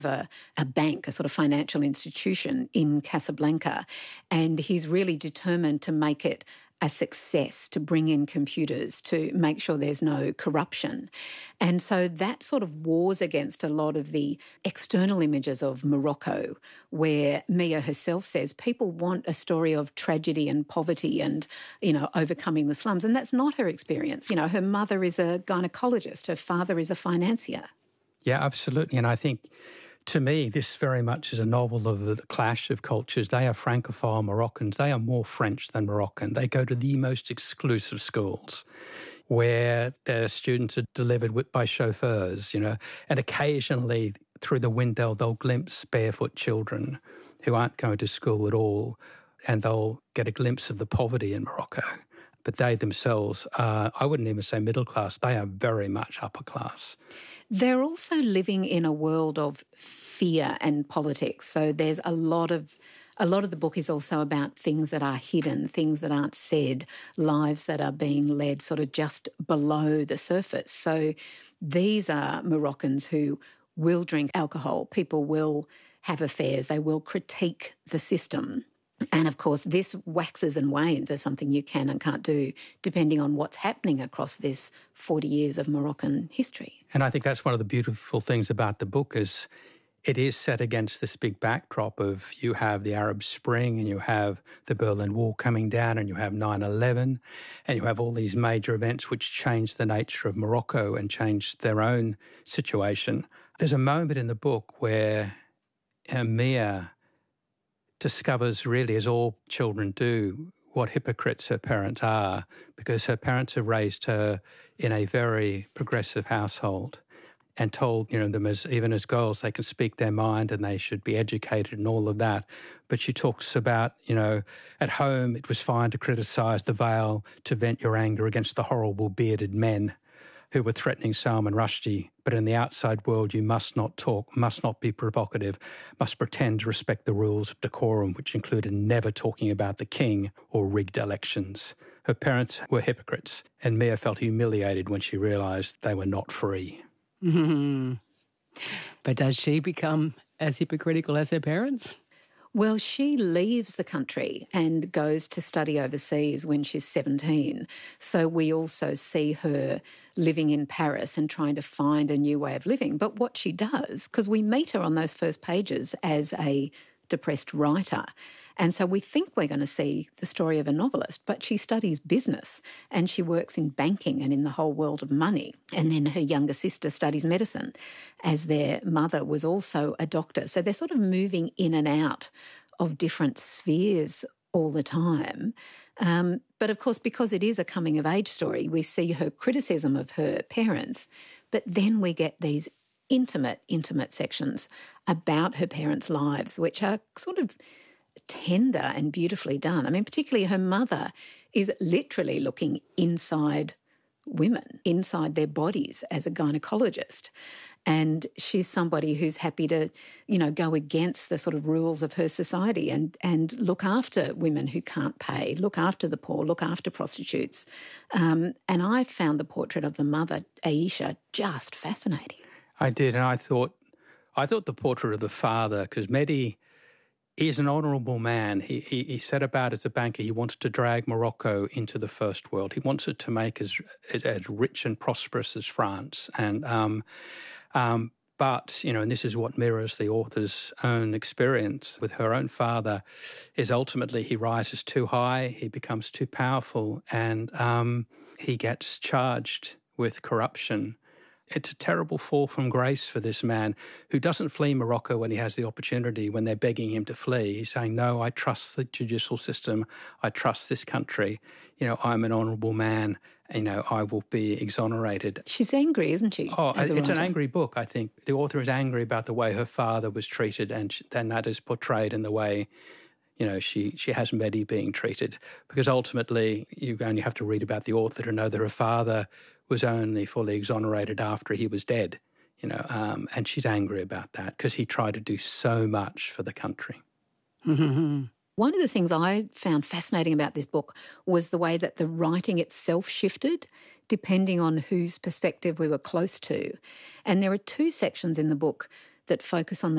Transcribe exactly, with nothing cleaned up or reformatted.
a, a bank, a sort of financial institution in Casablanca, and he's really determined to make it a success, to bring in computers, to make sure there's no corruption. And so that sort of wars against a lot of the external images of Morocco, where Mia herself says people want a story of tragedy and poverty and, you know, overcoming the slums. And that's not her experience. You know, her mother is a gynecologist, her father is a financier. Yeah, absolutely. And I think, to me, this very much is a novel of the clash of cultures. They are Francophile Moroccans. They are more French than Moroccan. They go to the most exclusive schools where their students are delivered with, by chauffeurs, you know, and occasionally through the window they'll glimpse barefoot children who aren't going to school at all, and they'll get a glimpse of the poverty in Morocco. But they themselves are, I wouldn't even say middle class, they are very much upper class. They're also living in a world of fear and politics. So there's a lot of a lot of the book is also about things that are hidden, things that aren't said, lives that are being led sort of just below the surface. So these are Moroccans who will drink alcohol, people will have affairs, they will critique the system. And, of course, this waxes and wanes as something you can and can't do depending on what's happening across this forty years of Moroccan history. And I think that's one of the beautiful things about the book is it is set against this big backdrop of you have the Arab Spring and you have the Berlin Wall coming down and you have nine eleven and you have all these major events which changed the nature of Morocco and changed their own situation. There's a moment in the book where uh, Mia discovers, really, as all children do, what hypocrites her parents are, because her parents have raised her in a very progressive household and told, you know, them as even as girls they can speak their mind and they should be educated and all of that. But she talks about, you know, at home it was fine to criticise the veil, to vent your anger against the horrible bearded men who were threatening Salman Rushdie, but in the outside world you must not talk, must not be provocative, must pretend to respect the rules of decorum, which included never talking about the king or rigged elections. Her parents were hypocrites, and Mia felt humiliated when she realised they were not free. Mm-hmm. But does she become as hypocritical as her parents? Well, she leaves the country and goes to study overseas when she's seventeen. So we also see her living in Paris and trying to find a new way of living. But what she does, because we meet her on those first pages as a depressed writer, and so we think we're going to see the story of a novelist, but she studies business and she works in banking and in the whole world of money. And then her younger sister studies medicine, as their mother was also a doctor. So they're sort of moving in and out of different spheres all the time. Um, but of course, because it is a coming-of-age story, we see her criticism of her parents, but then we get these intimate, intimate sections about her parents' lives, which are sort of tender and beautifully done. I mean, particularly her mother is literally looking inside women, inside their bodies as a gynecologist. And she's somebody who's happy to, you know, go against the sort of rules of her society and, and look after women who can't pay, look after the poor, look after prostitutes. Um, and I found the portrait of the mother, Aisha, just fascinating. I did, and I thought, I thought the portrait of the father, because Mehdi, he's an honourable man. He, he he set about as a banker. He wants to drag Morocco into the first world. He wants it to make as as rich and prosperous as France. And um, um, but you know, and this is what mirrors the author's own experience with her own father. Is ultimately he rises too high, he becomes too powerful, and um, he gets charged with corruption. It's a terrible fall from grace for this man who doesn't flee Morocco when he has the opportunity, when they're begging him to flee. He's saying, no, I trust the judicial system. I trust this country. You know, I'm an honourable man. You know, I will be exonerated. She's angry, isn't she? Oh, it's an angry book, I think. The author is angry about the way her father was treated, and then that is portrayed in the way, you know, she, she has Mehdi being treated. Because ultimately, you only have to read about the author to know that her father was only fully exonerated after he was dead, you know, um, and she's angry about that because he tried to do so much for the country. Mm-hmm. One of the things I found fascinating about this book was the way that the writing itself shifted depending on whose perspective we were close to. And there are two sections in the book that focus on